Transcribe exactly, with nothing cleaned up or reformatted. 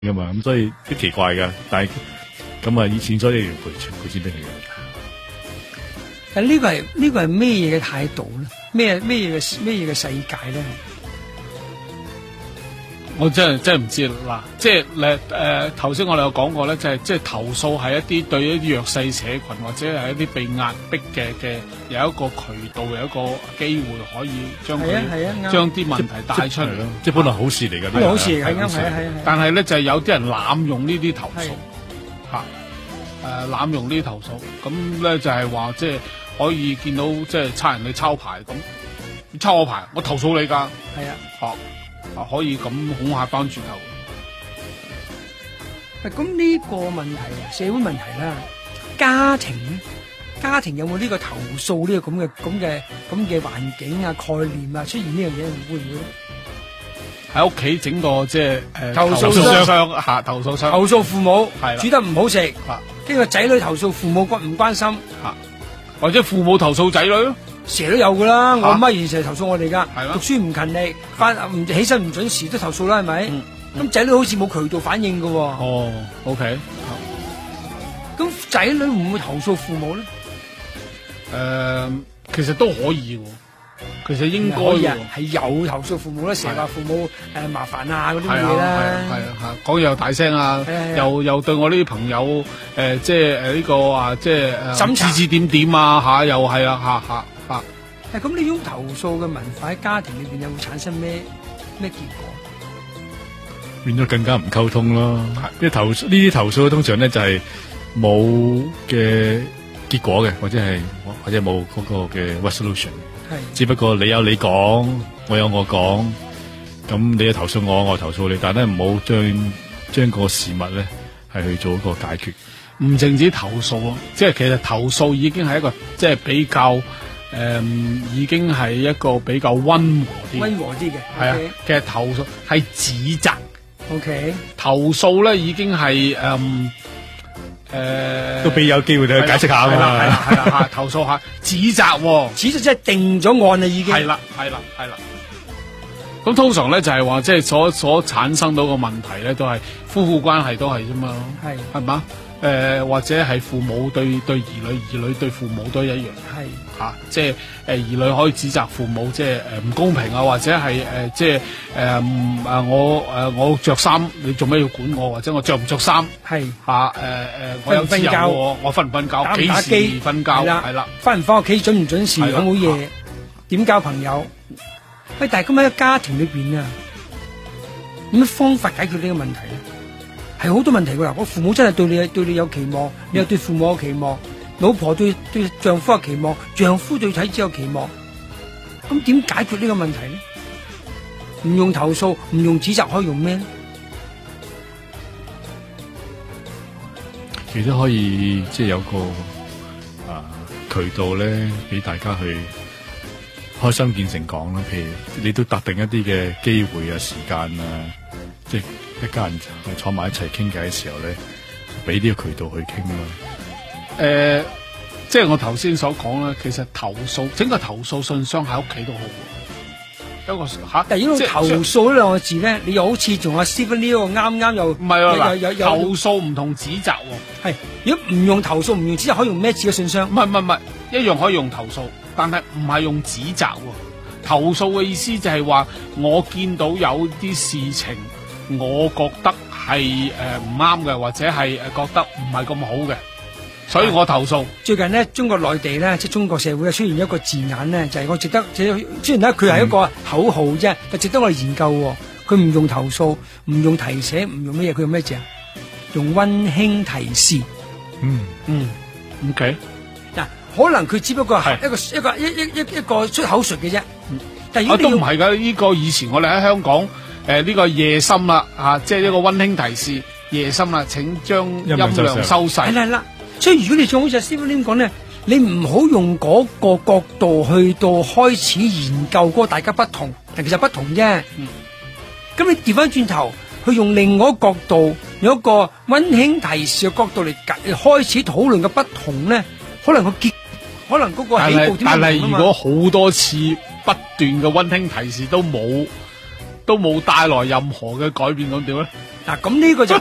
噶嘛，咁所以都奇怪噶。但係咁啊，以前所以要賠賠錢俾佢嘅。 但呢個係呢個係咩嘢嘅態度咧？咩咩嘢嘅咩嘢嘅世界咧？ 我真係真係唔知嗱，即係誒誒頭先我哋有講過咧，就係即係投訴係一啲對一啲弱勢社群或者係一啲被壓迫嘅嘅有一個渠道，有一個機會可以將佢將啲問題帶出嚟咯。 即係本來好事嚟㗎， 本來好事嚟㗎，係係係。 但係咧就係有啲人濫用呢啲投訴嚇，誒濫用呢啲投訴，咁咧就係話即係可以見到即係差人去抄牌咁，你抄我牌，我投訴你㗎。 係啊， 嚇。啊，可以咁恐嚇翻轉頭。 咁呢個問題啊，社會問題啦，家庭咧，家庭有冇呢個投訴呢個咁嘅咁嘅咁嘅環境啊、概念啊出現呢樣嘢，會唔會喺屋企整個即係誒投訴箱嚇投訴箱， 投訴父母係煮得唔好食，跟住個仔女投訴父母關唔關心嚇，或者父母投訴仔女咯。 成日都有噶啦，我媽以前成日投訴我哋噶， 係讀書唔勤力，翻唔起身唔準時都投訴啦，係咪？咁仔女好似冇渠道反應噶。 哦 ，OK。 咁仔女會唔會投訴父母咧？ 誒，其實都可以喎，其實應該嘅係有投訴父母啦，成日話父母誒麻煩啊嗰啲嘢啦， 係啊，講嘢又大聲啊，又又對我呢啲朋友誒，即係誒呢個啊，即係誒指指點點啊嚇，又係啊嚇嚇。 誒，咁呢種投訴嘅文化喺家庭裏邊有會產生咩咩結果？ 變咗更加唔溝通咯。因為投呢啲投訴通常咧就係冇嘅結果嘅，或者係或者冇嗰個嘅 resolution。係，只不過你有你講，我有我講，咁你又投訴我，我投訴你，但係咧唔好將將個事物咧係去做一個解決。 唔淨止投訴咯，即係其實投訴已經係一個即係比較。誒、嗯，已經係一個比較溫和啲， 溫和啲嘅， 係啊。其實投訴係指責 ，OK。 投訴咧已經係誒誒， 都俾有機會你去解釋下嘛。 係啦，係啦，係啦，投訴下指責、哦， 指責即係定咗案啦，已經。 係啦，係啦，係啦。咁通常咧就係話，即係所所產生到個問題咧，都係夫婦關係都係啫嘛，係係嘛。誒、呃、或者係父母對對兒女，兒女對父母都一樣，係嚇、啊，即係誒兒女可以指責父母，即係誒唔公平啊，或者係誒、呃、即係誒誒我誒、呃、我着衫，你做咩要管我？或者我着唔着衫？係嚇誒誒，我有自由喎，我瞓唔瞓覺？幾時瞓覺？係啦，翻唔翻屋企準唔準時？好冇嘢？點交朋友？喂，但係咁喺家庭裏邊啊，有咩方法解決呢個問題咧？係好多問題噶啦，我父母真係對你對你有期望，你又對父母有期望，老婆對對丈夫有期望，丈夫對妻子有期望，咁點解決呢個問題呢？唔用投訴，唔用指責，可以用咩呢？ 其實可以即係有個啊渠道咧，俾大家去開心見誠講啦。譬如你都特定一啲嘅機會啊、時間啊，即係。一家人坐埋一齊傾偈嘅時候咧，俾呢個渠道去傾咯。誒、呃，即係我頭先所講啦，其實投訴整個投訴信箱喺屋企都好。一個嚇，但係如果投訴呢兩個字咧，你又好似同阿 Stephen 呢個啱啱又唔係啊嗱，投訴唔同指責喎。係，如果唔用投訴，唔用指責，可以用咩字嘅信箱？唔係唔係唔係，一樣可以用投訴，但係唔係用指責喎。投訴嘅意思就係話，我見到有啲事情。我覺得係誒唔啱嘅，或者係誒覺得唔係咁好嘅，所以我投訴。最近呢，中國內地咧，即係中國社會出現一個字眼咧，就係、是、我值得，雖然咧佢係一個口號啫，但、嗯、值得我哋研究。佢唔用投訴，唔用提醒，唔用乜嘢，佢用咩字啊？用溫馨提示。嗯嗯 ，OK。嗱，可能佢只不過係一個一個一一一一個出口術嘅啫。但係都唔係噶，呢、這個以前我哋喺香港。誒、呃，呢、這個夜深啦，吓、啊，即係呢個溫馨提示，夜深啦，請將音量收細。係啦係啦，所以如果你仲好似阿師傅點講咧，你唔好用嗰個角度去到開始研究嗰個大家不同，但其實不同啫。咁、嗯、你調翻轉頭去用另外一個角度，用一個溫馨提示嘅角度嚟開始討論嘅不同咧，可能個結，可能嗰個起步點唔同啊嘛。但係如果好多次不斷嘅溫馨提示都冇。 都冇帶來任何嘅改變，咁點咧？ 嗱，咁呢個就